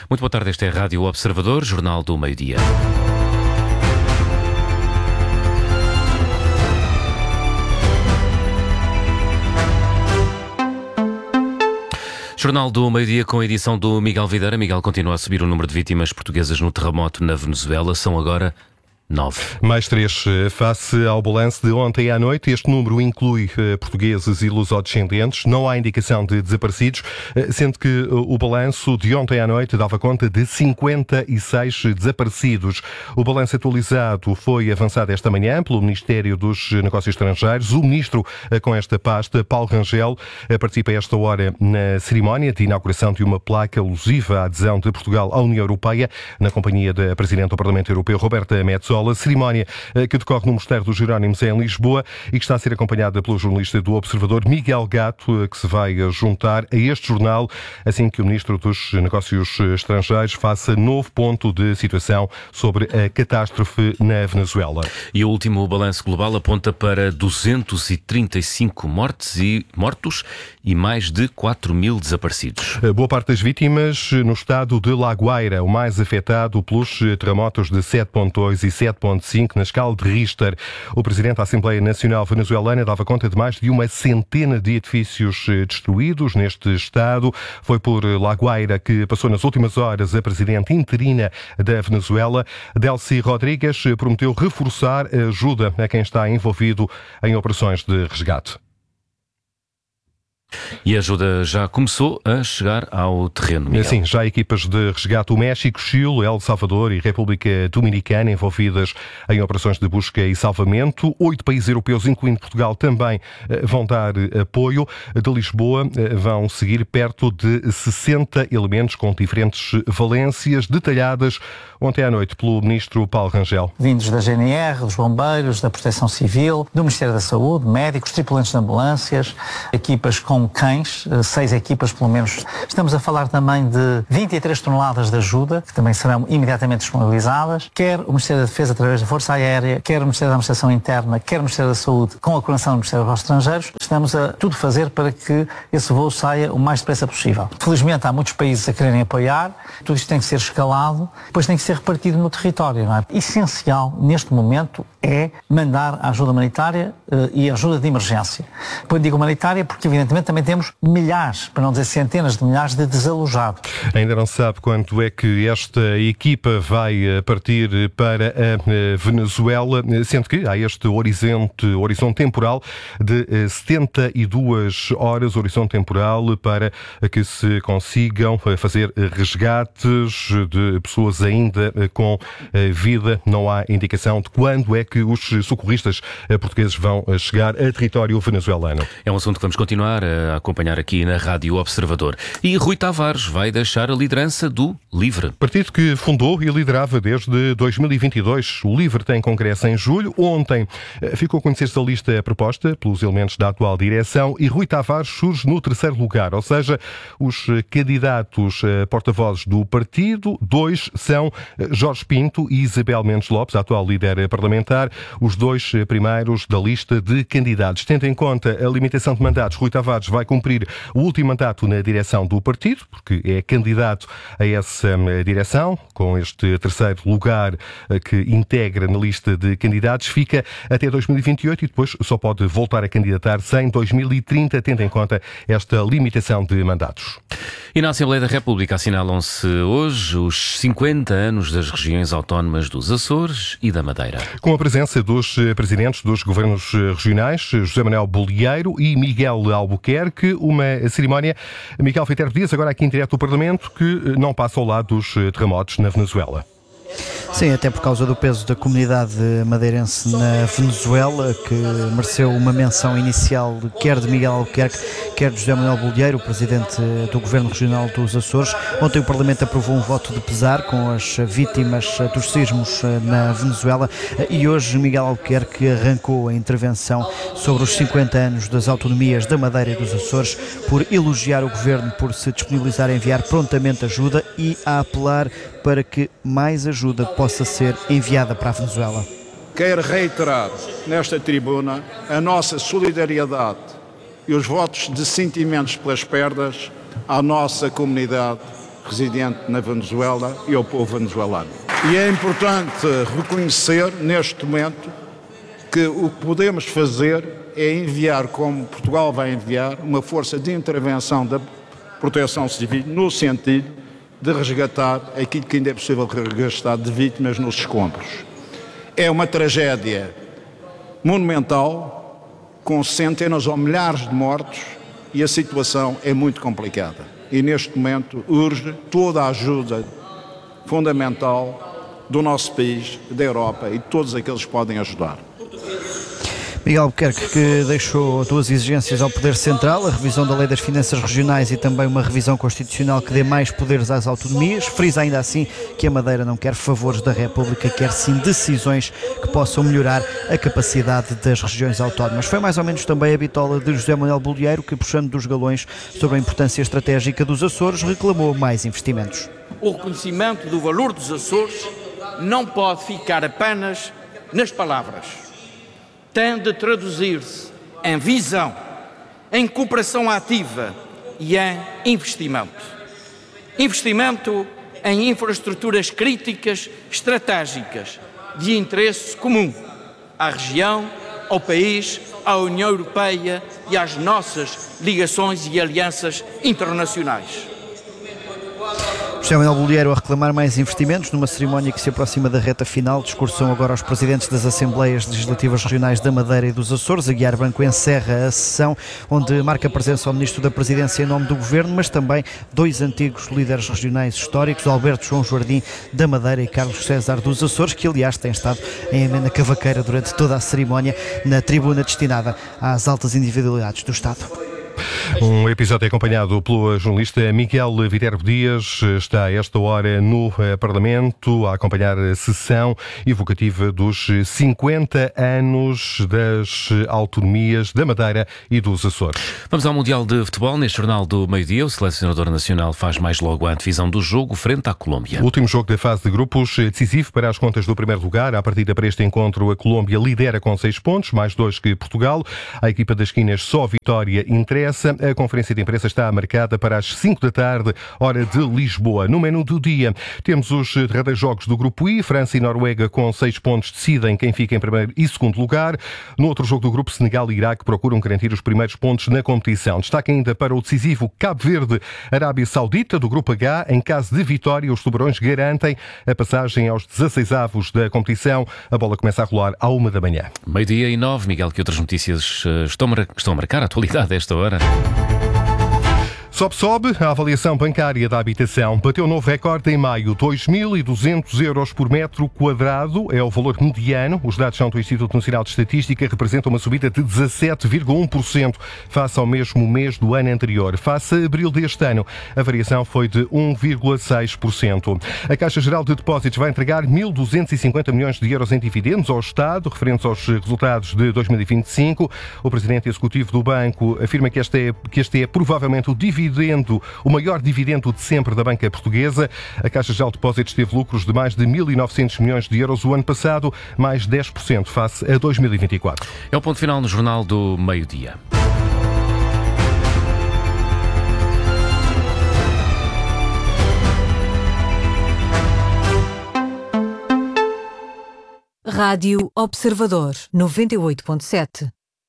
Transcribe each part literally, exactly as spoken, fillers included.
Muito boa tarde, este é a Rádio Observador, Jornal do Meio-Dia. Jornal do Meio-Dia com a edição do Miguel Videira. Miguel, continua a subir o número de vítimas portuguesas no terremoto na Venezuela. São agora nove. Mais três. Face ao balanço de ontem à noite, este número inclui portugueses e lusodescendentes. Não há indicação de desaparecidos, sendo que o balanço de ontem à noite dava conta de cinquenta e seis desaparecidos. O balanço atualizado foi avançado esta manhã pelo Ministério dos Negócios Estrangeiros. O ministro com esta pasta, Paulo Rangel, participa a esta hora na cerimónia de inauguração de uma placa alusiva à adesão de Portugal à União Europeia, na companhia da Presidente do Parlamento Europeu, Roberta Metsola. A cerimónia que decorre no Mosteiro dos Jerónimos em Lisboa e que está a ser acompanhada pelo jornalista do Observador, Miguel Gato, que se vai juntar a este jornal assim que o Ministro dos Negócios Estrangeiros faça novo ponto de situação sobre a catástrofe na Venezuela. E o último balanço global aponta para duzentos e trinta e cinco mortes e mortos e mais de quatro mil desaparecidos. Boa parte das vítimas no estado de La Guaira, o mais afetado pelos terremotos de sete ponto dois e sete ponto cinco na escala de Richter. O Presidente da Assembleia Nacional Venezuelana dava conta de mais de uma centena de edifícios destruídos neste estado. Foi por La Guaira que passou nas últimas horas a Presidente interina da Venezuela. Delcy Rodrigues prometeu reforçar a ajuda a quem está envolvido em operações de resgate. E a ajuda já começou a chegar ao terreno, Miguel. Sim, já há equipas de resgate do México, Chile, El Salvador e República Dominicana envolvidas em operações de busca e salvamento. Oito países europeus, incluindo Portugal, também vão dar apoio. De Lisboa vão seguir perto de sessenta elementos com diferentes valências, detalhadas ontem à noite pelo Ministro Paulo Rangel. Vindos da G N R, dos bombeiros, da Proteção Civil, do Ministério da Saúde, médicos, tripulantes de ambulâncias, equipas com cães, seis equipas pelo menos. Estamos a falar também de vinte e três toneladas de ajuda, que também serão imediatamente disponibilizadas, quer o Ministério da Defesa através da Força Aérea, quer o Ministério da Administração Interna, quer o Ministério da Saúde, com a coordenação do Ministério dos Estrangeiros. Estamos a tudo fazer para que esse voo saia o mais depressa possível. Felizmente há muitos países a quererem apoiar, tudo isto tem que ser escalado, depois tem que ser repartido no território. Não é? Essencial neste momento é mandar a ajuda humanitária uh, e a ajuda de emergência. Depois digo humanitária porque evidentemente também temos milhares, para não dizer centenas de milhares de desalojados. Ainda não se sabe quando é que esta equipa vai partir para a Venezuela, sendo que há este horizonte, horizonte temporal de setenta e duas horas, horizonte temporal para que se consigam fazer resgates de pessoas ainda com vida. Não há indicação de quando é que os socorristas portugueses vão chegar a território venezuelano. É um assunto que vamos continuar a acompanhar aqui na Rádio Observador. E Rui Tavares vai deixar a liderança do LIVRE. Partido que fundou e liderava desde dois mil e vinte e dois. O LIVRE tem congresso em julho. Ontem ficou a conhecer-se a lista proposta pelos elementos da atual direção e Rui Tavares surge no terceiro lugar, ou seja, os candidatos porta-vozes do partido, dois são Jorge Pinto e Isabel Mendes Lopes, a atual líder parlamentar, os dois primeiros da lista de candidatos. Tendo em conta a limitação de mandatos, Rui Tavares vai cumprir o último mandato na direção do partido, porque é candidato a essa direção, com este terceiro lugar que integra na lista de candidatos, fica até dois mil e vinte e oito e depois só pode voltar a candidatar-se em dois mil e trinta, tendo em conta esta limitação de mandatos. E na Assembleia da República assinalam-se hoje os cinquenta anos das regiões autónomas dos Açores e da Madeira. Com a presença dos presidentes dos governos regionais, José Manuel Bolieiro e Miguel Albuquerque, uma cerimónia, Miguel Viterbo Dias, agora aqui em direto do Parlamento, que não passa ao lado dos terremotos na Venezuela. Sim, até por causa do peso da comunidade madeirense na Venezuela, que mereceu uma menção inicial quer de Miguel Albuquerque, quer de José Manuel Bolieiro, presidente do Governo Regional dos Açores. Ontem o Parlamento aprovou um voto de pesar com as vítimas dos sismos na Venezuela e hoje Miguel Albuquerque arrancou a intervenção sobre os cinquenta anos das autonomias da Madeira e dos Açores, por elogiar o Governo por se disponibilizar a enviar prontamente ajuda e a apelar para que mais ajuda possa ser enviada para a Venezuela. Quero reiterar nesta tribuna a nossa solidariedade e os votos de sentimentos pelas perdas à nossa comunidade residente na Venezuela e ao povo venezuelano. E é importante reconhecer, neste momento, que o que podemos fazer é enviar, como Portugal vai enviar, uma força de intervenção da proteção civil no sentido de resgatar aquilo que ainda é possível resgatar de vítimas nos escombros. É uma tragédia monumental, com centenas ou milhares de mortos, e a situação é muito complicada. E neste momento urge toda a ajuda fundamental do nosso país, da Europa e de todos aqueles que podem ajudar. Miguel Albuquerque, que deixou duas exigências ao Poder Central, a revisão da Lei das Finanças Regionais e também uma revisão constitucional que dê mais poderes às autonomias. Frisa ainda assim que a Madeira não quer favores da República, quer sim decisões que possam melhorar a capacidade das regiões autónomas. Foi mais ou menos também a bitola de José Manuel Bolieiro, que, puxando dos galões sobre a importância estratégica dos Açores, reclamou mais investimentos. O reconhecimento do valor dos Açores não pode ficar apenas nas palavras. Tem de traduzir-se em visão, em cooperação ativa e em investimento. Investimento em infraestruturas críticas, estratégicas, de interesse comum à região, ao país, à União Europeia e às nossas ligações e alianças internacionais. José Manuel Bolieiro a reclamar mais investimentos numa cerimónia que se aproxima da reta final. Discursam agora aos presidentes das Assembleias Legislativas Regionais da Madeira e dos Açores. A Guiar Branco encerra a sessão, onde marca presença ao Ministro da Presidência em nome do Governo, mas também dois antigos líderes regionais históricos, Alberto João Jardim da Madeira e Carlos César dos Açores, que aliás têm estado em amena cavaqueira durante toda a cerimónia na tribuna destinada às altas individualidades do Estado. Um episódio acompanhado pelo jornalista Miguel Viterbo Dias. Está a esta hora no Parlamento a acompanhar a sessão evocativa dos cinquenta anos das autonomias da Madeira e dos Açores. Vamos ao Mundial de Futebol. Neste Jornal do Meio-Dia, o selecionador nacional faz mais logo a antevisão do jogo frente à Colômbia. O último jogo da fase de grupos, decisivo para as contas do primeiro lugar. À partida para este encontro, a Colômbia lidera com seis pontos, mais dois que Portugal. A equipa das esquinas só vitória interessa. A conferência de imprensa está marcada para as cinco da tarde, hora de Lisboa. No menu do dia, temos os derradeiros jogos do Grupo I. França e Noruega com seis pontos decidem quem fica em primeiro e segundo lugar. No outro jogo do grupo, Senegal e Iraque procuram garantir os primeiros pontos na competição. Destaque ainda para o decisivo Cabo Verde-Arábia Saudita, do Grupo H. Em caso de vitória, os tubarões garantem a passagem aos dezasseis avos da competição. A bola começa a rolar à uma da manhã. Meio-dia e nove. Miguel, que outras notícias estão a marcar a atualidade a esta hora? Sobe, sobe, a avaliação bancária da habitação bateu novo recorde em maio, dois mil e duzentos euros por metro quadrado, é o valor mediano. Os dados são do Instituto Nacional de Estatística, representam uma subida de dezassete vírgula um por cento face ao mesmo mês do ano anterior. Face a abril deste ano, a variação foi de um vírgula seis por cento. A Caixa Geral de Depósitos vai entregar mil duzentos e cinquenta milhões de euros em dividendos ao Estado, referentes aos resultados de dois mil e vinte e cinco. O presidente executivo do banco afirma que este é, que este é provavelmente o dividendo Dividendo, o maior dividendo de sempre da banca portuguesa. A Caixa Geral de Depósitos teve lucros de mais de mil e novecentos milhões de euros o ano passado, mais dez por cento face a dois mil e vinte e quatro. É o ponto final no Jornal do Meio-Dia. Rádio Observador, noventa e oito ponto sete.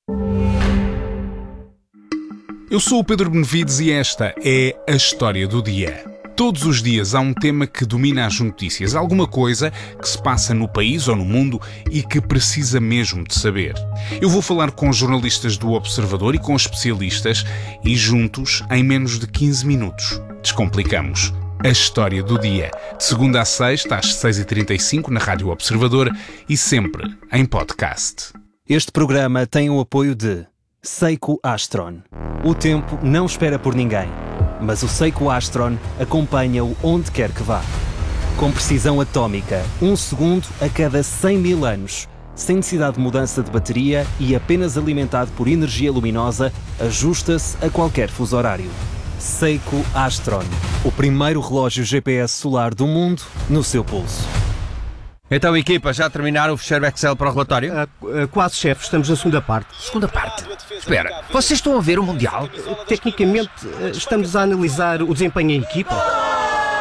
Eu sou o Pedro Benevides e esta é a História do Dia. Todos os dias há um tema que domina as notícias, alguma coisa que se passa no país ou no mundo e que precisa mesmo de saber. Eu vou falar com jornalistas do Observador e com especialistas e juntos, em menos de quinze minutos, descomplicamos a História do Dia. De segunda a sexta, às seis e trinta e cinco, na Rádio Observador e sempre em podcast. Este programa tem o apoio de Seiko Astron. O tempo não espera por ninguém, mas o Seiko Astron acompanha-o onde quer que vá. Com precisão atómica, um segundo a cada cem mil anos, sem necessidade de mudança de bateria e apenas alimentado por energia luminosa, ajusta-se a qualquer fuso horário. Seiko Astron, o primeiro relógio G P S solar do mundo no seu pulso. Então, equipa, já terminaram o fecheiro Excel para o relatório? Uh, uh, quase, chefe. Estamos na segunda parte. Segunda parte? Espera, vocês estão a ver o Mundial? Uh, tecnicamente, uh, estamos a analisar o desempenho em equipa.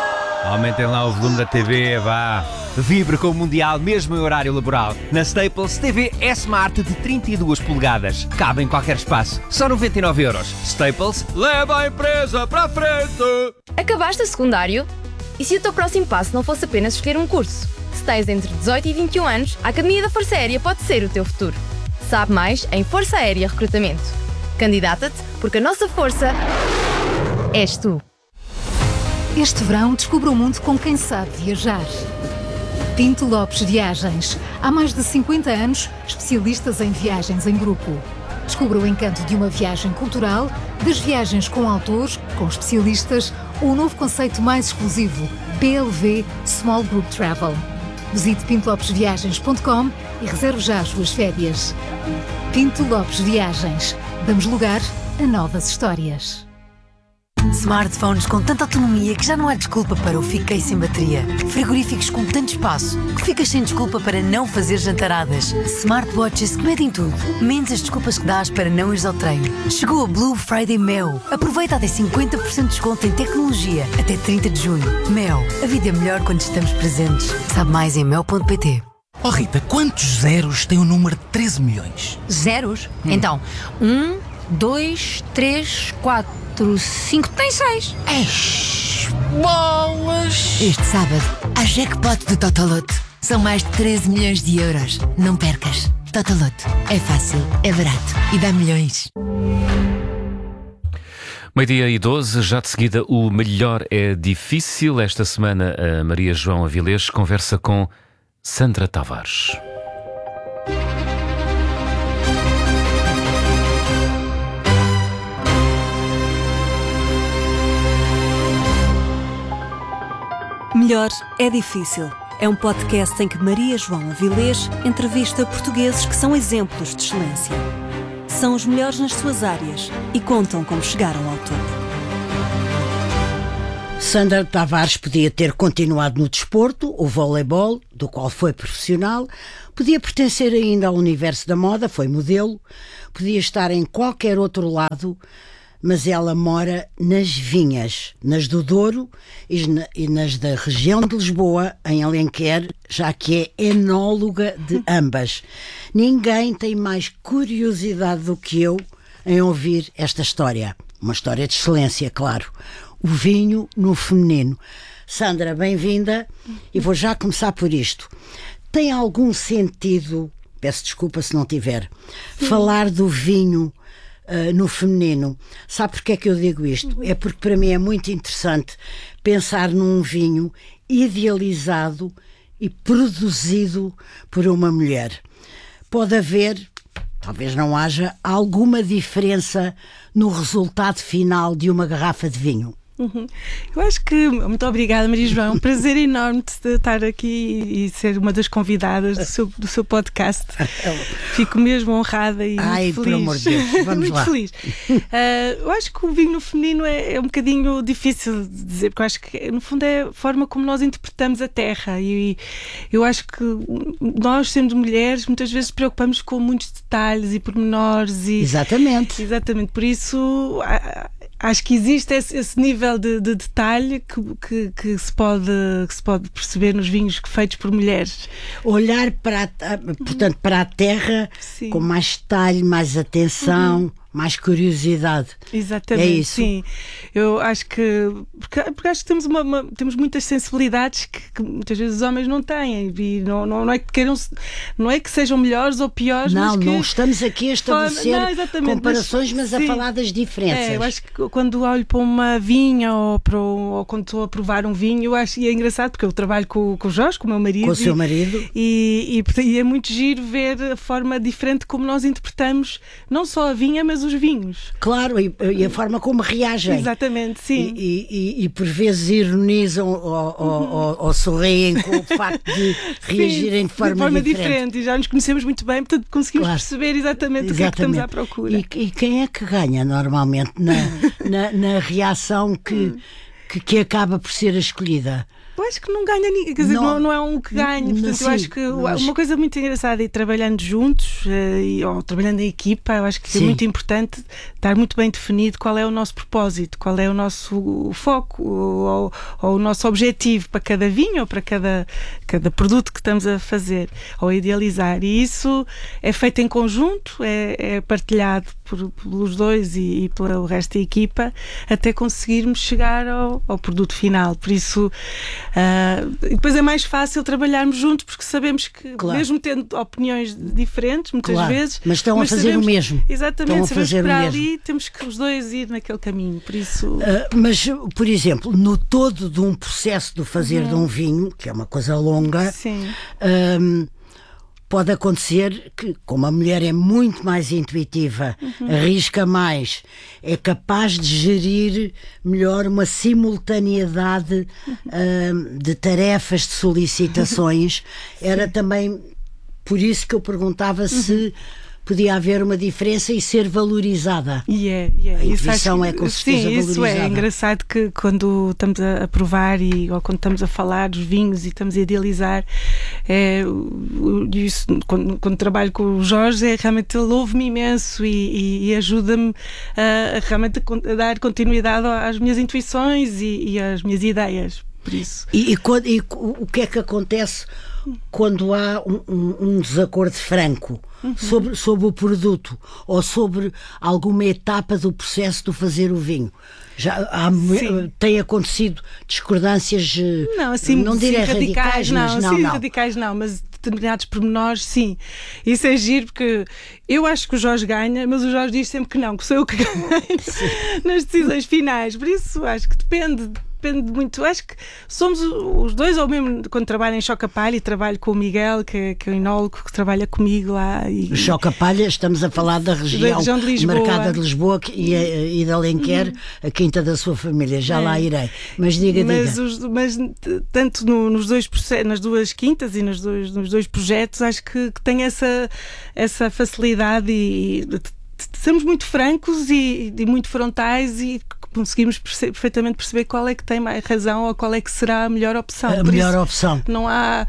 Aumentem lá o volume da T V, vá. Vibre com o Mundial mesmo em horário laboral. Na Staples, T V é Smart de trinta e duas polegadas. Cabe em qualquer espaço. Só noventa e nove euros. Staples, leva a empresa para a frente! Acabaste o secundário? E se o teu próximo passo não fosse apenas escolher um curso? Se tens entre dezoito e vinte e um anos, a Academia da Força Aérea pode ser o teu futuro. Sabe mais em Força Aérea Recrutamento. Candidata-te porque a nossa força és tu. Este verão, descubra o mundo com quem sabe viajar. Pinto Lopes Viagens. Há mais de cinquenta anos, especialistas em viagens em grupo. Descubra o encanto de uma viagem cultural, das viagens com autores, com especialistas, ou o novo conceito mais exclusivo, P L V Small Group Travel. Visite pinto lopes viagens ponto com e reserve já as suas férias. Pinto Lopes Viagens. Damos lugar a novas histórias. Smartphones com tanta autonomia que já não há desculpa para o fiquei sem bateria. Frigoríficos com tanto espaço que ficas sem desculpa para não fazer jantaradas. Smartwatches que medem tudo, menos as desculpas que dás para não ires ao treino. Chegou a Blue Friday Mel. Aproveita até cinquenta por cento de desconto em tecnologia até trinta de junho. Mel, a vida é melhor quando estamos presentes. Sabe mais em mel ponto pt. Oh Rita, quantos zeros tem o número de treze milhões? Zeros? Hum. Então, um, dois, três, quatro, cinco, tem seis. Eish, bolas! Este sábado, há jackpot do Totoloto. São mais de treze milhões de euros. Não percas. Totoloto. É fácil, é barato e dá milhões. Meio-dia e doze, já de seguida o melhor é difícil. Esta semana a Maria João Avilés conversa com Sandra Tavares. Melhor é difícil. É um podcast em que Maria João Avilés entrevista portugueses que são exemplos de excelência. São os melhores nas suas áreas e contam como chegaram ao topo. Sandra Tavares podia ter continuado no desporto, o voleibol, do qual foi profissional, podia pertencer ainda ao universo da moda, foi modelo, podia estar em qualquer outro lado, mas ela mora nas vinhas, nas do Douro e nas da região de Lisboa, em Alenquer, já que é enóloga de ambas. Ninguém tem mais curiosidade do que eu em ouvir esta história. Uma história de excelência, claro. O vinho no feminino. Sandra, bem-vinda. E vou já começar por isto. Tem algum sentido, peço desculpa se não tiver, Sim. falar do vinho Uh, no feminino? Sabe porque é que eu digo isto? É porque para mim é muito interessante pensar num vinho idealizado e produzido por uma mulher. Pode haver, talvez não haja, alguma diferença no resultado final de uma garrafa de vinho? Uhum. Eu acho que, muito obrigada, Maria João, é um prazer enorme de estar aqui e ser uma das convidadas do seu, do seu podcast. Fico mesmo honrada e Ai, muito feliz. Por amor de Deus, vamos muito lá. feliz. Uh, eu acho que o vinho no feminino é, é um bocadinho difícil de dizer, porque eu acho que no fundo é a forma como nós interpretamos a terra e, e eu acho que nós, sendo mulheres, muitas vezes preocupamos com muitos detalhes e pormenores e, exatamente exatamente, por isso acho que existe esse, esse nível de, de detalhe que, que, que, se pode, que se pode perceber nos vinhos feitos por mulheres. Olhar para a, portanto, para a terra sim. com mais detalhe, mais atenção, uhum. mais curiosidade. Exatamente, é isso? Sim. Eu acho que porque, porque acho que temos, uma, uma, temos muitas sensibilidades que, que muitas vezes os homens não têm e não, não, não, é que queiram, não é que sejam melhores ou piores, não, mas que... não estamos aqui a estabelecer não, comparações, mas, mas a falar das diferenças. É, eu acho que quando olho para uma vinha ou, para um, ou quando estou a provar um vinho, eu acho, e é engraçado porque eu trabalho com, com o Jorge, com o meu marido. Com o seu marido. E, e, e é muito giro ver a forma diferente como nós interpretamos não só a vinha, mas os vinhos. Claro, e, e a forma como reagem. Exatamente, sim. E, e, e por vezes ironizam ou, ou, uhum. ou, ou sorriem com o facto de reagirem sim, de forma, de forma diferente. diferente. E já nos conhecemos muito bem, portanto conseguimos claro. perceber exatamente, exatamente o que é que estamos à procura. E, e quem é que ganha normalmente na, na, na reação que, que, que acaba por ser a escolhida? acho que não ganha ninguém, quer dizer, não, não é um que ganha, portanto sim, eu acho que mas... uma coisa muito engraçada é trabalhando juntos uh, ou trabalhando em equipa, eu acho que sim. é muito importante estar muito bem definido qual é o nosso propósito, qual é o nosso foco ou, ou o nosso objetivo para cada vinho ou para cada, cada produto que estamos a fazer ou a idealizar, e isso é feito em conjunto, é, é partilhado por, pelos dois e, e pelo resto da equipa até conseguirmos chegar ao, ao produto final. Por isso uh, depois é mais fácil trabalharmos juntos porque sabemos que claro. mesmo tendo opiniões diferentes muitas claro. vezes, mas estão mas a fazer sabemos, o mesmo, exatamente, estão a fazer o mesmo. Ali temos que os dois ir naquele caminho, por isso uh, mas por exemplo no todo de um processo do fazer uhum. de um vinho, que é uma coisa longa, sim. Um, pode acontecer que, como a mulher é muito mais intuitiva, uhum. arrisca mais, é capaz de gerir melhor uma simultaneidade uhum. uh, de tarefas, de solicitações. Era também por isso que eu perguntava uhum. se podia haver uma diferença e ser valorizada. Yeah, yeah. A intuição é com certeza sim, valorizada. Isso é engraçado que quando estamos a provar e, ou quando estamos a falar dos vinhos e estamos a idealizar, é, isso, quando, quando trabalho com o Jorge, é, realmente ele ouve-me imenso e, e, e ajuda-me a, a realmente a dar continuidade às minhas intuições e, e às minhas ideias. Por isso. E, e, quando, e o que é que acontece quando há um, um, um desacordo franco uhum. sobre, sobre o produto ou sobre alguma etapa do processo de fazer o vinho? Já há, tem acontecido discordâncias, não, assim, não direi sim, radicais, radicais, não, mas não, sim, não. radicais não, mas determinados pormenores, sim. Isso é giro porque eu acho que o Jorge ganha, mas o Jorge diz sempre que não, que sou eu que ganho nas decisões finais. Por isso acho que depende. Depende muito, acho que somos os dois, ou mesmo quando trabalho em Chocapalha e trabalho com o Miguel, que, que é o enólogo que trabalha comigo lá. E, Chocapalha, estamos a falar da região, da região de Lisboa, marcada de Lisboa e, e de Alenquer, uhum. a quinta da sua família, já é. lá irei. Mas diga, mas diga. Os, mas tanto no, nos dois, nas duas quintas e nos dois, nos dois projetos, acho que, que tem essa, essa facilidade e, e somos muito francos e, e muito frontais e conseguimos perce- perfeitamente perceber qual é que tem mais razão ou qual é que será a melhor opção. A Por melhor isso, opção. Não há...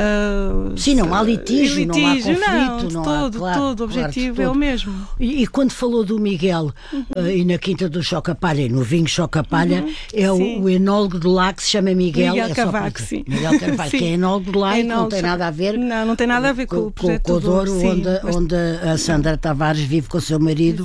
Uh, Sim, não há litígio, litígio não há conflito. Não, não todo, há, claro, todo. O objetivo claro, é o mesmo. E, e quando falou do Miguel uhum. uh, e na Quinta do Chocapalha e no vinho Chocapalha, uhum. é o, o enólogo de lá que se chama Miguel. Miguel é Cavaco, sim. Miguel Carvalho, que é enólogo de lá é e não tem nada a ver... Não, não tem nada a ver com, com o projeto com o Douro, do, onde, sim, mas... onde a Sandra Tavares vive com o seu marido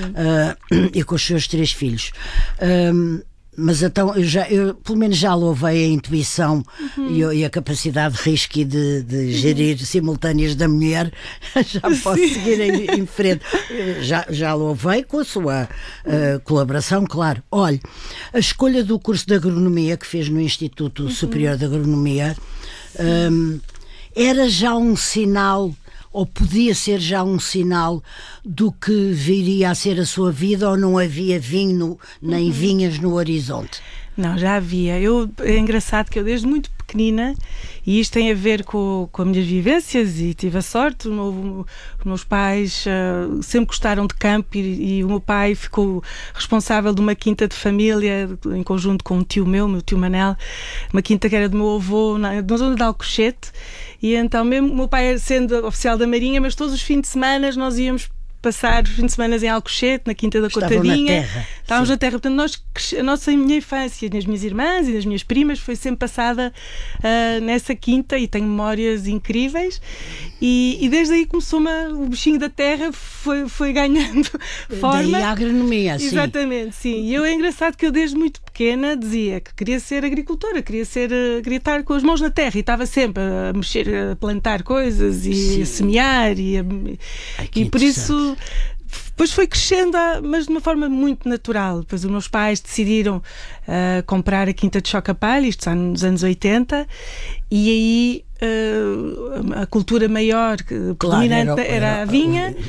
uh, e com os seus três filhos. Um, Mas então, eu, já, eu pelo menos já louvei a intuição uhum. e, e a capacidade de risco e de, de gerir uhum. simultâneas da mulher. Já posso Sim. seguir em, em frente. Já, já louvei com a sua uh, colaboração, claro. Olha, a escolha do curso de agronomia que fez no Instituto uhum. Superior de Agronomia um, era já um sinal, ou podia ser já um sinal do que viria a ser a sua vida, ou não havia vinho nem uhum. vinhas no horizonte? Não, já havia. Eu, é engraçado que eu desde muito pequenina, e isto tem a ver com, com as minhas vivências, e tive a sorte, o meu, os meus pais uh, sempre gostaram de campo, e, e o meu pai ficou responsável de uma quinta de família, em conjunto com um tio meu, meu tio Manel, uma quinta que era do meu avô, na, na zona de Alcochete, e então mesmo o meu pai sendo oficial da Marinha, mas todos os fins de semana nós íamos passar os fins de semana em Alcochete, na Quinta da Estavam Coitadinha. Na terra. Estávamos Sim. na terra. Portanto, nós, a nossa a minha infância, as minhas irmãs e as minhas primas, foi sempre passada uh, nessa quinta, e tenho memórias incríveis. E, e desde aí começou-me o bichinho da terra, foi, foi ganhando forma. Daí a agronomia, sim. Exatamente, sim. E eu, é engraçado que eu desde muito pequena dizia que queria ser agricultora, queria, ser, queria estar com as mãos na terra, e estava sempre a mexer, a plantar coisas e sim. a semear. E, a, Ai, e por isso... Depois foi crescendo, mas de uma forma muito natural. Depois os meus pais decidiram uh, comprar a Quinta de Chocapalha, isto já nos anos oitenta, e aí uh, a cultura maior, claro, predominante, era, era, era a vinha.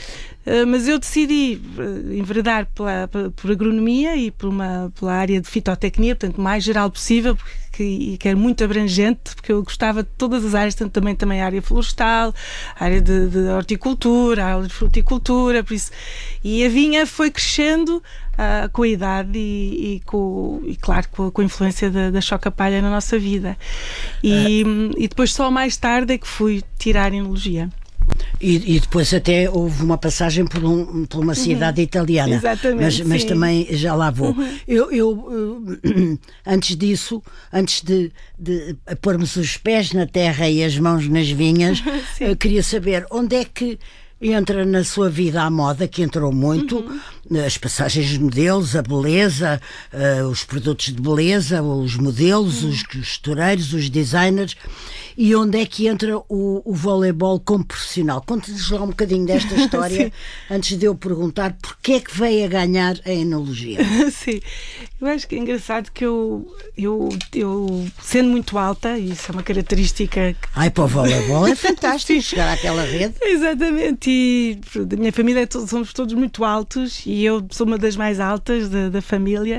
Uh, mas eu decidi uh, enveredar pela, pela, por agronomia e por uma, pela área de fitotecnia, portanto, o mais geral possível, porque e que era muito abrangente, porque eu gostava de todas as áreas, tanto também, também a área florestal, a área de, de horticultura, a área de fruticultura, por isso. E a vinha foi crescendo uh, com a idade e, e, com, e claro, com a, com a influência da, da choca-palha na nossa vida. E, uh. e depois só mais tarde é que fui tirar enologia. E, e depois até houve uma passagem por, um, por uma cidade uhum. italiana. Exatamente, mas, mas também já lá vou. Uhum. Eu, eu, eu, antes disso, antes de, de pormos os pés na terra e as mãos nas vinhas, eu queria saber onde é que entra na sua vida a moda, que entrou muito, uhum. as passagens de modelos, a beleza, uh, os produtos de beleza, os modelos, uhum. os costureiros, os designers, e onde é que entra o, o voleibol como profissional? Conte-nos lá um bocadinho desta história antes de eu perguntar porque é que veio a ganhar a enologia. Sim, eu acho que é engraçado que eu, eu, eu sendo muito alta, e isso é uma característica que... Ai, para o voleibol é fantástico chegar àquela rede. Exatamente, e da minha família somos todos muito altos e eu sou uma das mais altas da, da família,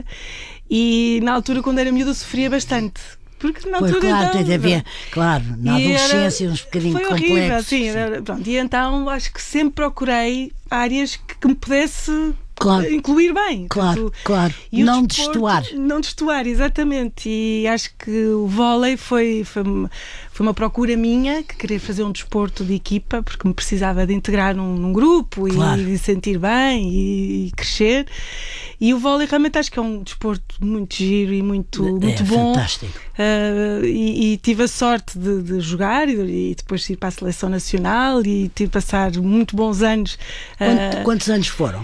e na altura, quando era miúda, sofria bastante. Porque na pois, altura claro, então, tem de haver, claro, na e adolescência era, uns bocadinho foi complexos. Horrível, sim, era, pronto, e então acho que sempre procurei áreas que, que me pudesse claro. incluir bem. Claro, Portanto, claro. E não desporto, destoar. Não destoar, exatamente. E acho que o vôlei foi, foi, foi uma procura minha, que queria fazer um desporto de equipa, porque me precisava de integrar num, num grupo claro. e de sentir bem e, e crescer. E o vôlei realmente acho que é um desporto muito giro e muito, é, muito é bom. Fantástico. Uh, e, e tive a sorte de, de jogar e, e depois ir para a seleção nacional e tive passar muito bons anos. Quanto, uh, quantos anos foram?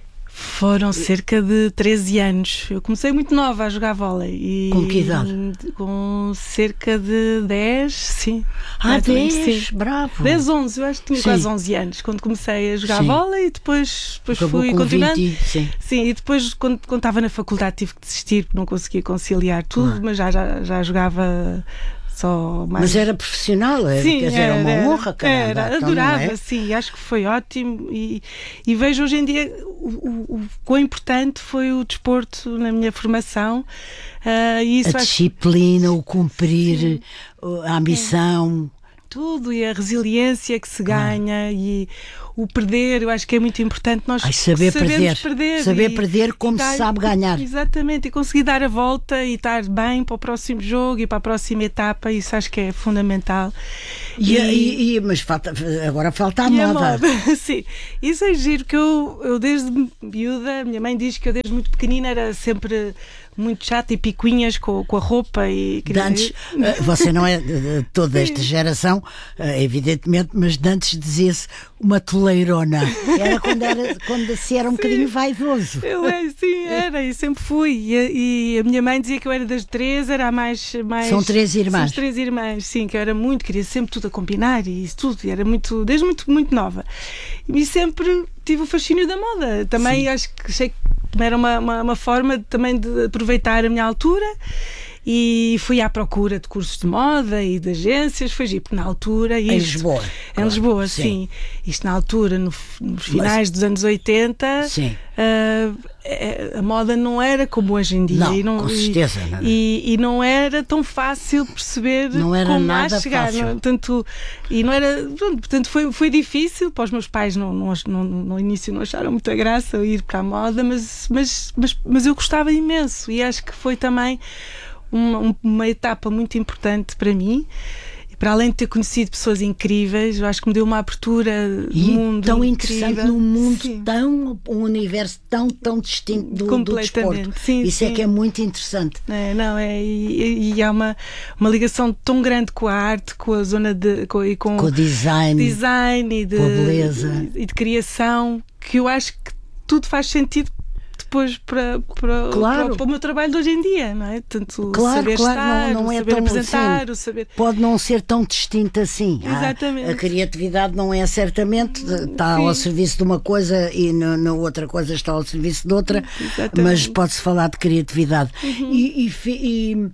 Foram cerca de treze anos. Eu comecei muito nova a jogar vôlei. E com que idade? Com cerca de dez, sim. Ah, dez, sim. Bravo. dez, onze, eu acho que tinha sim. quase onze anos quando comecei a jogar sim. vôlei e depois, depois fui continuando. vinte, sim. sim, e depois quando, quando estava na faculdade tive que desistir porque não conseguia conciliar tudo, ah. mas já, já, já jogava... Só mais... Mas era profissional, era, sim, quer dizer, era, uma era, honra, caramba. Era, então adorava, é? sim, acho que foi ótimo e, e vejo hoje em dia o, o, o quão importante foi o desporto na minha formação. Uh, e isso a acho... disciplina, o cumprir, sim. a ambição... É. Tudo, e a resiliência que se ganha ah. e o perder, eu acho que é muito importante nós Ai, saber perder, perder saber e, perder como se sabe ganhar. Exatamente, e conseguir dar a volta e estar bem para o próximo jogo e para a próxima etapa, isso acho que é fundamental. E, e, e, mas falta, agora falta a moda. a moda. Sim, isso é giro, que eu, eu desde miúda, minha mãe diz que eu desde muito pequenina era sempre muito chata e picuinhas com, com a roupa e... De antes, você não é de toda esta geração, evidentemente, mas de antes dizia-se uma toleirona. Era quando, era, quando se era um sim. bocadinho vaidoso. Eu é, sim, era, e sempre fui. E, e a minha mãe dizia que eu era das três, era a mais, mais... São três irmãs. São três irmãs, sim, que eu era muito, queria sempre tudo a combinar e isso tudo, e era muito, desde muito, muito nova. E sempre tive o fascínio da moda. Também sim. acho que achei que era uma, uma, uma forma de, também de aproveitar a minha altura e fui à procura de cursos de moda e de agências, foi giro, na altura isto, em Lisboa em claro, Lisboa, sim. sim isto na altura, no, nos finais Mas, dos anos oitenta sim. Uh, a moda não era como hoje em dia não, e não, com certeza e, não. E, e não era tão fácil perceber não era como nada lá chegar fácil. Não, tanto, e não era, pronto, portanto foi, foi difícil para os meus pais, não, não, não, no início não acharam muita graça eu ir para a moda, mas, mas, mas, mas eu gostava imenso e acho que foi também uma, uma etapa muito importante para mim. Para além de ter conhecido pessoas incríveis, eu acho que me deu uma abertura e do mundo tão incrível. Interessante num mundo sim. tão, um universo tão, tão distinto do, completamente. do desporto. Sim, Isso sim. é que é muito interessante. É, não, é, e, e há uma, uma ligação tão grande com a arte, com a zona de... Com, e com, com o design, design e de, com a beleza. E de criação, que eu acho que tudo faz sentido depois para, para, claro. para, para o meu trabalho de hoje em dia, não é? Tanto claro, saber claro, estar, não, não o é saber tão apresentar, assim. o saber... Pode não ser tão distinto assim. Exatamente. A, a criatividade não é certamente, está Sim. ao serviço de uma coisa e na, na outra coisa está ao serviço de outra, Exatamente. mas pode-se falar de criatividade. Uhum. E, e, e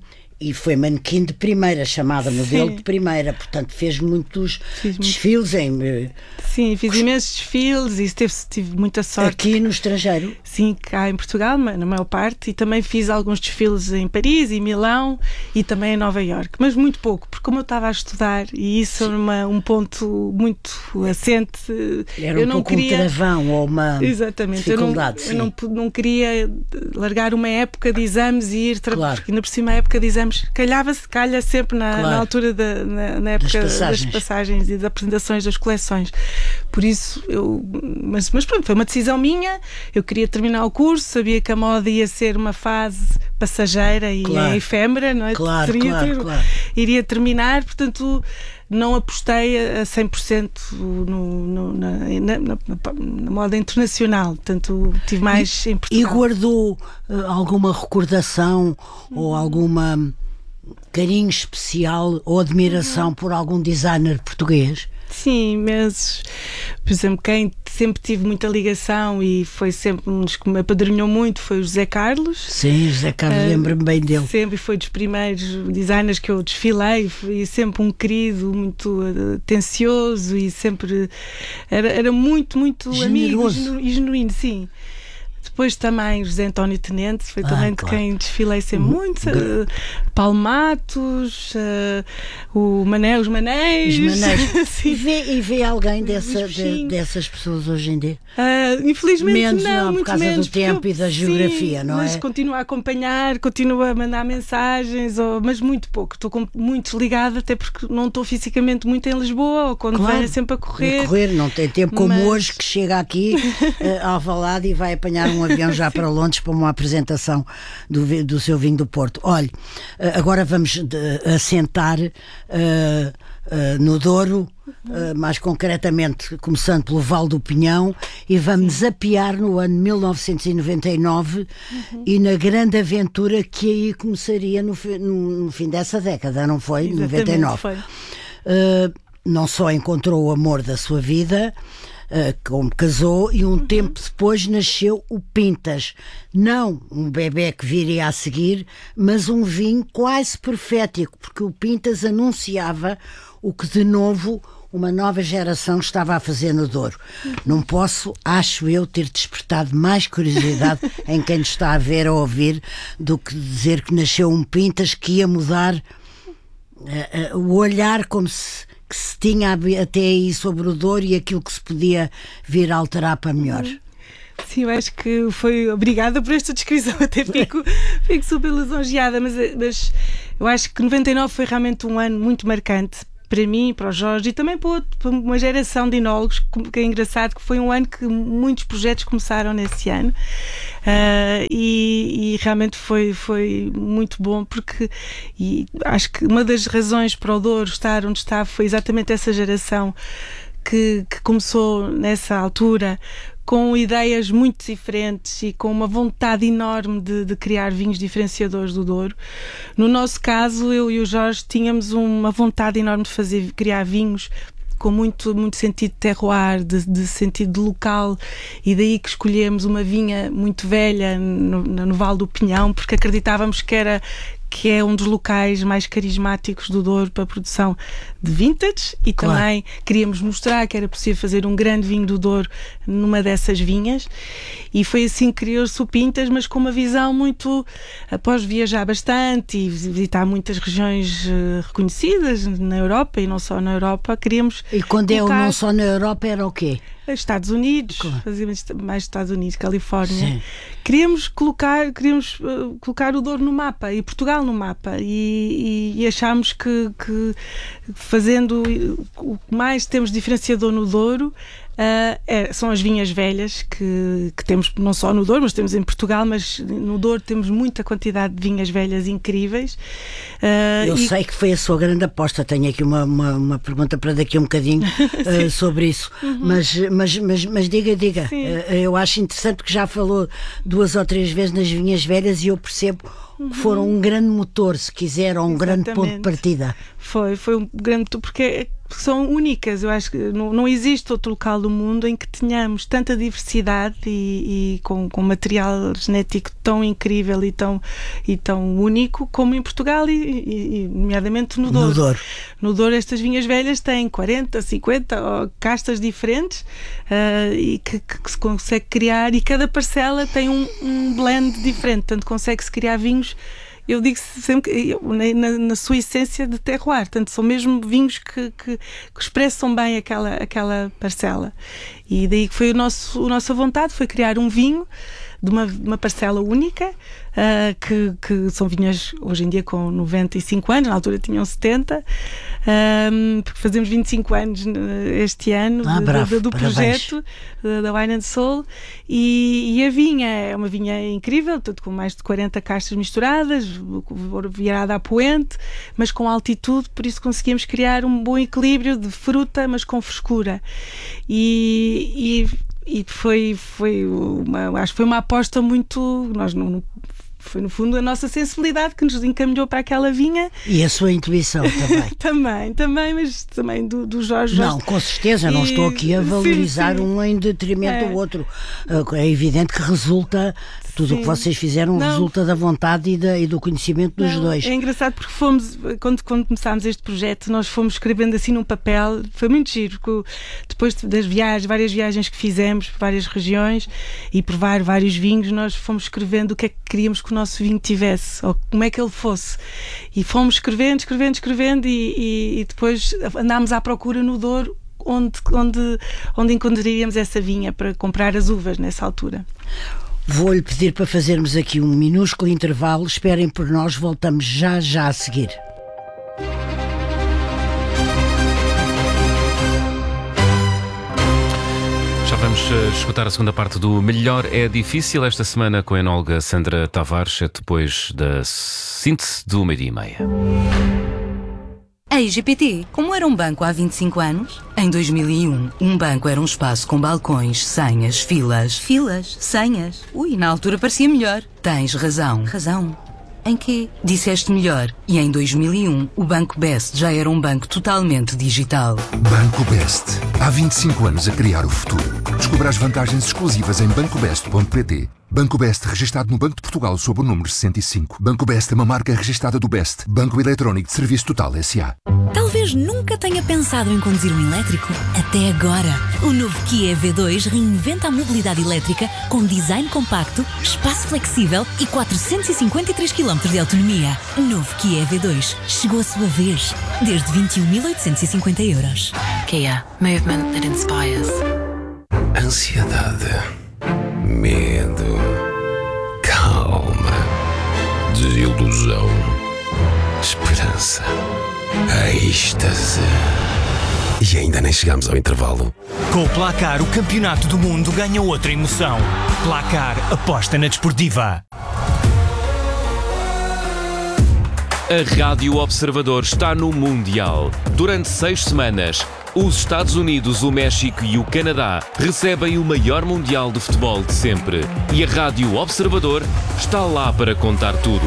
E foi manequim de primeira, chamada modelo Sim. de primeira, portanto fez muitos fiz desfiles muito. em... Sim, fiz imensos desfiles e teve, tive muita sorte. Aqui no estrangeiro? Sim, cá em Portugal, na maior parte, e também fiz alguns desfiles em Paris, em Milão e também em Nova Iorque, mas muito pouco, porque como eu estava a estudar, e isso era uma, um ponto muito assente, era eu um não pouco queria... um travão ou uma Exatamente, dificuldade. Eu, não, eu não, não queria largar uma época de exames e ir, tra... claro. porque ainda por cima a época de exames calhava-se, calha sempre na, claro. na altura da na, na época das passagens. das passagens e das apresentações das coleções. Por isso, eu, mas, mas pronto, foi uma decisão minha. Eu queria terminar o curso, sabia que a moda ia ser uma fase passageira e claro. efêmera, não é? Claro, Teria, claro, ter, claro. Iria terminar, portanto não apostei a cem por cento no, no, na, na, na, na moda internacional, portanto tive mais e, em Portugal. E guardou uh, alguma recordação hum. ou alguma carinho especial ou admiração hum. por algum designer português? Sim, mas, por exemplo, quem sempre tive muita ligação e foi sempre um dos que me apadrinhou muito foi o José Carlos. Sim, José Carlos, uh, lembro-me bem dele. Sempre foi dos primeiros designers que eu desfilei, foi sempre um querido, muito atencioso e sempre era, era muito, muito generoso. amigo e genuíno, sim. Depois também José António Tenente, foi ah, também claro. de quem desfilei sempre uhum. muito. Uh, Paulo Matos, uh, o Mané, os Manéis. Os Manéis. e, vê, e vê alguém dessa, de, dessas pessoas hoje em dia? Uh, infelizmente menos, não, não, muito por causa menos, do tempo eu, e da geografia, sim, não mas é? Mas continuo a acompanhar, continuo a mandar mensagens, ou, mas muito pouco. Estou muito desligada, até porque não estou fisicamente muito em Lisboa, ou quando claro, venho sempre a correr. A correr, não tem tempo como mas... hoje, que chega aqui uh, ao Alvalade e vai apanhar um avião já para Londres para uma apresentação do, do seu vinho do Porto. Olhe, agora vamos de, assentar uh, uh, no Douro, uh, mais concretamente começando pelo Vale do Pinhão, e vamos Sim. apiar no ano mil novecentos e noventa e nove uhum. e na grande aventura que aí começaria no, no, no fim dessa década, não foi? Exatamente, noventa e nove. Foi. Uh, não só encontrou o amor da sua vida, Uh, como casou, e um uhum. tempo depois nasceu o Pintas. Não um bebé que viria a seguir, mas um vinho quase profético, porque o Pintas anunciava o que de novo uma nova geração estava a fazer no Douro. Uhum. Não posso, acho eu, ter despertado mais curiosidade em quem nos está a ver ou a ouvir do que dizer que nasceu um Pintas que ia mudar uh, uh, o olhar como se que se tinha até aí sobre o Douro e aquilo que se podia vir a alterar para melhor. Sim, eu acho que foi... Obrigada por esta descrição, até fico, fico super lisonjeada, mas, mas eu acho que noventa e nove foi realmente um ano muito marcante para mim, para o Jorge e também para, outro, para uma geração de enólogos, que é engraçado que foi um ano que muitos projetos começaram nesse ano uh, e, e realmente foi, foi muito bom, porque e acho que uma das razões para o Douro estar onde está foi exatamente essa geração que, que começou nessa altura com ideias muito diferentes e com uma vontade enorme de, de criar vinhos diferenciadores do Douro. No nosso caso, eu e o Jorge tínhamos uma vontade enorme de fazer, criar vinhos com muito, muito sentido de terroir, de, de sentido de local, e daí que escolhemos uma vinha muito velha no, no Vale do Pinhão, porque acreditávamos que era que é um dos locais mais carismáticos do Douro para a produção de vintage, e claro. Também queríamos mostrar que era possível fazer um grande vinho do Douro numa dessas vinhas, e foi assim que criou-se o Pintas, mas com uma visão muito, após viajar bastante e visitar muitas regiões uh, reconhecidas na Europa, e não só na Europa, queríamos... E quando colocar... é o não só na Europa era o quê? Estados Unidos, claro. Fazíamos mais Estados Unidos, Califórnia. Sim. Queríamos colocar, queríamos uh, colocar o Douro no mapa, e Portugal no mapa, e, e, e achámos que, que fazendo o que mais temos diferenciador no Douro Uh, é, são as vinhas velhas que, que temos não só no Douro, mas temos em Portugal, mas no Douro temos muita quantidade de vinhas velhas incríveis. Uh, Eu e... sei que foi a sua grande aposta. Tenho aqui uma, uma, uma pergunta para daqui a um bocadinho uh, sobre isso, uhum. mas, mas, mas, mas diga, diga uh, eu acho interessante porque já falou duas ou três vezes nas vinhas velhas, e eu percebo uhum. que foram um grande motor, se quiser, ou um Exatamente. grande ponto de partida. Foi, foi um grande motor, porque são únicas. Eu acho que não, não existe outro local do mundo em que tenhamos tanta diversidade e, e com, com material genético tão incrível e tão, e tão único como em Portugal e, e, e nomeadamente no Douro. No Douro. No Douro estas vinhas velhas têm quarenta, cinquenta oh, castas diferentes uh, e que, que se consegue criar, e cada parcela tem um, um blend diferente, portanto consegue-se criar vinhos, eu digo sempre que na, na sua essência de terroir, portanto são mesmo vinhos que, que, que expressam bem aquela, aquela parcela, e daí que foi o nosso, a nossa vontade, foi criar um vinho de uma, uma parcela única, uh, que, que são vinhas hoje em dia com noventa e cinco anos, na altura tinham setenta, um, porque fazemos vinte e cinco anos este ano ah, de, bravo, de, do projeto da Wine and Soul, e, e a vinha é uma vinha incrível, tudo com mais de quarenta castas misturadas, virada a poente, mas com altitude, por isso conseguimos criar um bom equilíbrio de fruta, mas com frescura. E, e E foi, foi uma, acho que foi uma aposta muito. Nós não, foi no fundo a nossa sensibilidade que nos encaminhou para aquela vinha. E a sua intuição também. também, também, mas também do, do Jorge. Não, com certeza, e... não estou aqui a valorizar sim, sim. um em detrimento é. do outro. É evidente que resulta. Tudo o que vocês fizeram não. resulta da vontade e, da, e do conhecimento dos não, dois. É engraçado porque fomos, quando, quando começámos este projeto, nós fomos escrevendo assim num papel, foi muito giro, porque depois das viagens, várias viagens que fizemos por várias regiões e provar vários vinhos, nós fomos escrevendo o que é que queríamos que o nosso vinho tivesse, ou como é que ele fosse. E fomos escrevendo, escrevendo, escrevendo e, e, e depois andámos à procura no Douro onde, onde, onde encontraríamos essa vinha para comprar as uvas nessa altura. Vou-lhe pedir para fazermos aqui um minúsculo intervalo. Esperem por nós, voltamos já já a seguir. Já vamos uh, escutar a segunda parte do Melhor é Difícil, esta semana com a enóloga Sandra Tavares, é depois da síntese do meio-dia e meia. A I G P T, como era um banco há vinte e cinco anos? Em dois mil e um, um banco era um espaço com balcões, senhas, filas. Filas? Senhas? Ui, na altura parecia melhor. Tens razão. Razão? Em quê? Disseste melhor. E em dois mil e um, o Banco Best já era um banco totalmente digital. Banco Best. Há vinte e cinco anos a criar o futuro. Descubra as vantagens exclusivas em banco best ponto pt. Banco Best, registado no Banco de Portugal sob o número sessenta e cinco. Banco Best é uma marca registada do Best, Banco Eletrónico de Serviço Total S A Talvez nunca tenha pensado em conduzir um elétrico. Até agora. O novo Kia E V dois reinventa a mobilidade elétrica com design compacto, espaço flexível e quatrocentos e cinquenta e três quilómetros de autonomia. Novo Kia E V dois. Chegou a sua vez. Desde vinte e um mil oitocentos e cinquenta euros. Kia. Movement that inspires. Ansiedade. Medo. Calma. Desilusão. Esperança. Êxtase. E ainda nem chegamos ao intervalo. Com o Placar, o campeonato do mundo ganha outra emoção. Placar, aposta na desportiva. A Rádio Observador está no Mundial. Durante seis semanas, os Estados Unidos, o México e o Canadá recebem o maior Mundial de futebol de sempre. E a Rádio Observador está lá para contar tudo.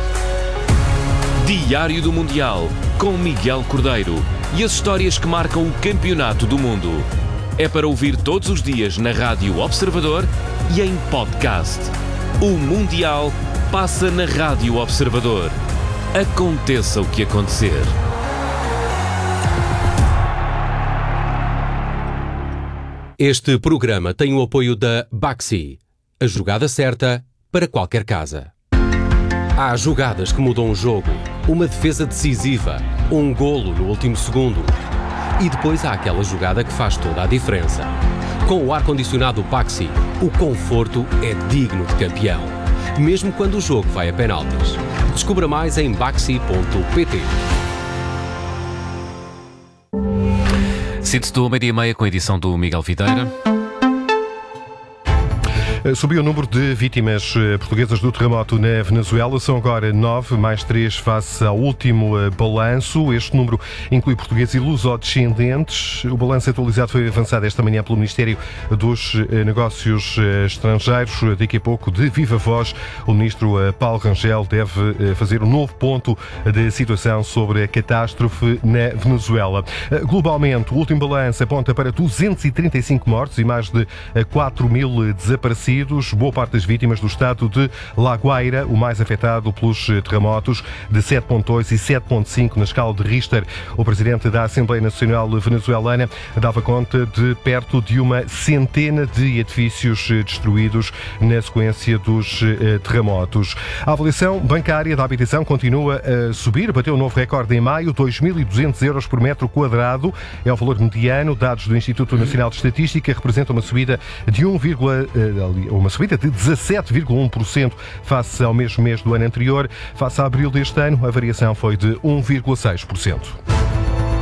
Diário do Mundial, com Miguel Cordeiro. E as histórias que marcam o campeonato do mundo. É para ouvir todos os dias na Rádio Observador e em podcast. O Mundial passa na Rádio Observador. Aconteça o que acontecer. Este programa tem o apoio da Baxi. A jogada certa para qualquer casa. Há jogadas que mudam o jogo. Uma defesa decisiva. Um golo no último segundo. E depois há aquela jogada que faz toda a diferença. Com o ar-condicionado Baxi, o conforto é digno de campeão. Mesmo quando o jogo vai a penaltis. Descubra mais em baxi ponto pt. Síntese do meio-dia e meia com a edição do Miguel Videira. Subiu o número de vítimas portuguesas do terremoto na Venezuela. São agora nove, mais três face ao último balanço. Este número inclui portugueses e lusodescendentes. O balanço atualizado foi avançado esta manhã pelo Ministério dos Negócios Estrangeiros. Daqui a pouco, de viva voz, o ministro Paulo Rangel deve fazer um novo ponto de situação sobre a catástrofe na Venezuela. Globalmente, o último balanço aponta para duzentos e trinta e cinco mortos e mais de quatro mil desaparecidos. Boa parte das vítimas do estado de La Guaira, o mais afetado pelos terremotos de sete ponto dois e sete ponto cinco na escala de Richter. O presidente da Assembleia Nacional venezuelana dava conta de perto de uma centena de edifícios destruídos na sequência dos terremotos. A avaliação bancária da habitação continua a subir, bateu um novo recorde em maio, dois mil e duzentos euros por metro quadrado. É o valor mediano. Dados do Instituto Nacional de Estatística representam uma subida de um, uma subida de dezassete vírgula um por cento face ao mesmo mês do ano anterior. Face a abril deste ano, a variação foi de um vírgula seis por cento.